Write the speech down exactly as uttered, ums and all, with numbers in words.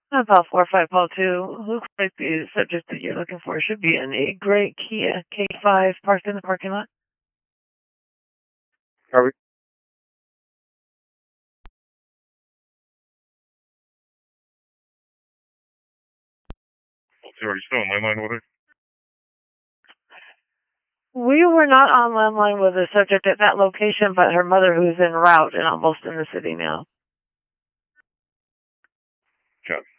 About four five call two. Looks like the subject that you're looking for should be in a gray Kia K five parked in the parking lot. Are we? So are you still on landline with her? We were not on landline with the subject at that location, but her mother, who's en route and almost in the city now. Okay.